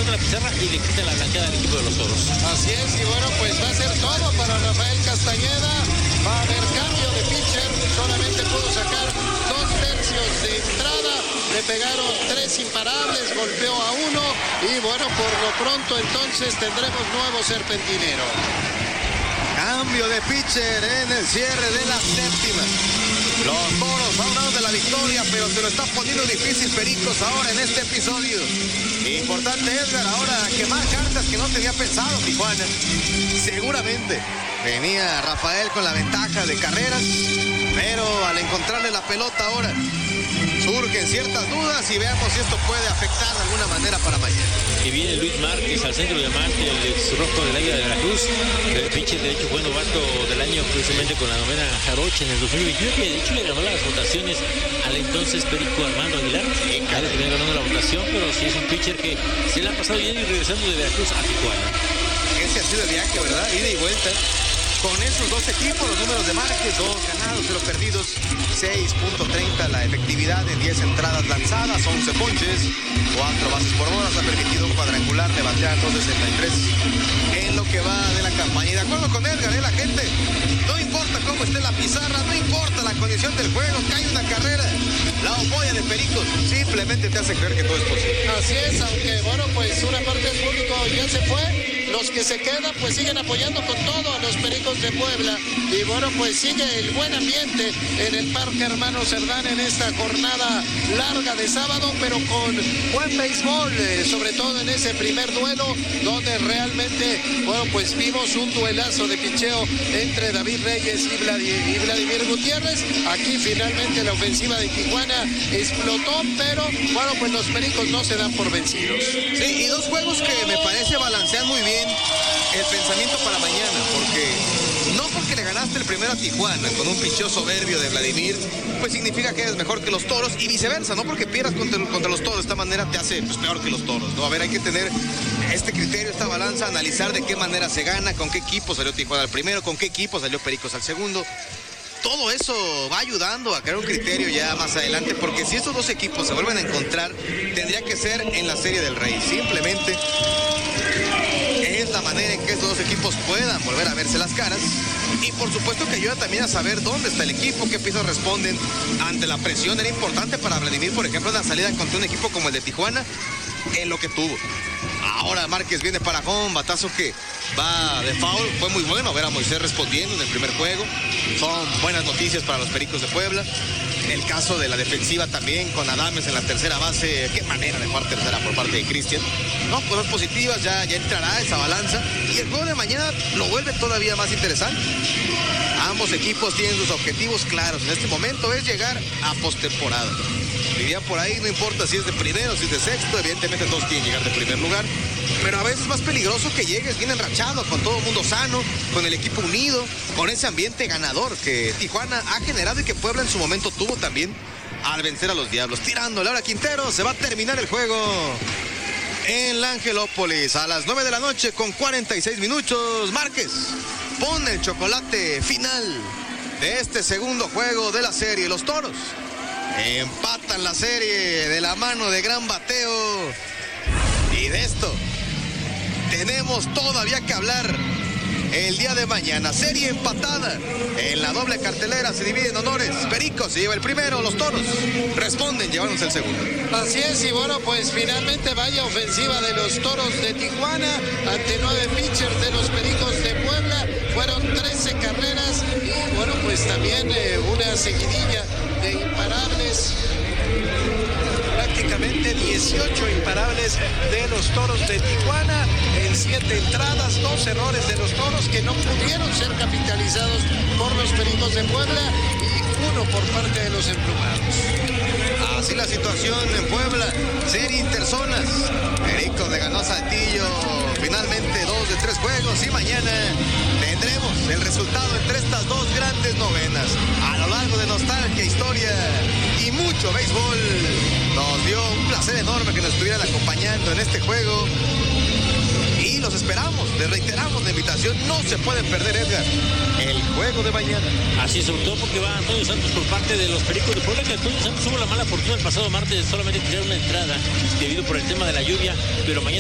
la pizarra y le quita la blanqueada al equipo de los Toros. Así es, y bueno, pues va a ser todo para Rafael Castañeda. Va a haber cambio de pitcher, solamente pudo sacar 2/3 de entrada, le pegaron 3 imparables, golpeó a 1 y bueno, por lo pronto entonces tendremos nuevo serpentinero. Cambio de pitcher en el cierre de la séptima. Los Toros hablan de la victoria, pero se lo está poniendo difícil Pericos ahora en este episodio. Importante, Edgar, ahora quemar cartas que no tenía pensado Tijuana. Seguramente venía Rafael con la ventaja de carreras, pero al encontrarle la pelota ahora surgen ciertas dudas y veamos si esto puede afectar de alguna manera para mañana. Y viene Luis Márquez al centro de Marte, el ex rojo del Águila de Veracruz. El pitcher de hecho fue novato del año precisamente con la novena Jarocha en el 2021, que de hecho le ganó las votaciones al entonces Perico Armando Aguilar. Ahora terminó ganando la votación, pero sí es un pitcher que se le ha pasado bien y regresando de Veracruz a Tijuana. Ese ha sido el viaje, ¿verdad? Ida y vuelta. Con esos dos equipos, los números de Márquez, 2 ganados, 0 perdidos, 6.30 la efectividad en 10 entradas lanzadas, 11 ponches, 4 bases por bolas, ha permitido un cuadrangular de batear 2.63 en lo que va de la campaña. Y de acuerdo con Edgar, la gente, no importa cómo esté la pizarra, no importa la condición del juego, que hay una carrera, la oboya de Pericos simplemente te hace creer que todo es posible. Así es, aunque bueno, pues una parte del público ya se fue. Los que se quedan pues siguen apoyando con todo a los Pericos de Puebla y bueno, pues sigue el buen ambiente en el Parque Hermano Cerdán en esta jornada larga de sábado, pero con buen béisbol, sobre todo en ese primer duelo donde realmente, bueno, pues vimos un duelazo de picheo entre David Reyes y Vladimir Gutiérrez. Aquí finalmente la ofensiva de Tijuana explotó, pero bueno, pues los Pericos no se dan por vencidos. Sí, y dos juegos que me parece balancean muy bien el pensamiento para mañana, porque le ganaste el primero a Tijuana con un picheo soberbio de Vladimir, pues significa que eres mejor que los Toros y viceversa, no porque pierdas contra los Toros de esta manera te hace pues peor que los Toros, ¿no? A ver, hay que tener este criterio, esta balanza, analizar de qué manera se gana, con qué equipo salió Tijuana al primero, con qué equipo salió Pericos al segundo. Todo eso va ayudando a crear un criterio ya más adelante, porque si estos dos equipos se vuelven a encontrar, tendría que ser en la Serie del Rey. Simplemente es la manera en que estos dos equipos puedan volver a verse las caras. Y por supuesto que ayuda también a saber dónde está el equipo, qué piezas responden ante la presión. Era importante para Vladimir, por ejemplo, en la salida contra un equipo como el de Tijuana, en lo que tuvo. Ahora Márquez viene para home, batazo que va de foul. Fue muy bueno ver a Moisés respondiendo en el primer juego. Son buenas noticias para los Pericos de Puebla. El caso de la defensiva también, con Adames en la tercera base. Qué manera de jugar tercera por parte de Cristian. No, cosas positivas, ya entrará esa balanza. Y el juego de mañana lo vuelve todavía más interesante. Ambos equipos tienen sus objetivos claros. En este momento es llegar a postemporada. Diría por ahí, no importa si es de primero, si es de sexto, evidentemente todos quieren llegar de primer lugar, pero a veces es más peligroso que llegues bien enrachado, con todo el mundo sano, con el equipo unido, con ese ambiente ganador que Tijuana ha generado y que Puebla en su momento tuvo también al vencer a los Diablos. Tirándole ahora Quintero, se va a terminar el juego en la Angelópolis a las 9 de la noche con 46 minutos. Márquez pone el chocolate final de este segundo juego de la serie. Los Toros empatan la serie de la mano de gran bateo. Y de esto tenemos todavía que hablar el día de mañana. Serie empatada en la doble cartelera, se dividen honores. Pericos se lleva el primero, los Toros responden llevándose el segundo. Así es, y bueno, pues finalmente vaya ofensiva de los Toros de Tijuana ante 9 pitchers de los Pericos de Puebla. Fueron 13 carreras y bueno, pues también una seguidilla de imparables. Prácticamente 18 imparables de los Toros de Tijuana en 7 entradas, 2 errores de los Toros que no pudieron ser capitalizados por los Pericos de Puebla y 1 por parte de los emplumados. Así la situación en Puebla, serie interzonas. Pericos le ganó a Saltillo finalmente 2 de 3 juegos y mañana tendremos el resultado entre estas dos grandes novenas. A lo largo de nostalgia, historia y mucho béisbol, nos dio un placer enorme que nos estuvieran acompañando en este juego. Y los esperamos, les reiteramos la invitación, no se pueden perder, Edgar, el juego de mañana. Así, sobre todo porque va Antonio Santos por parte de los Pericos de Puebla, que Antonio Santos tuvo la mala fortuna el pasado martes de solamente tirar una entrada debido por el tema de la lluvia, pero mañana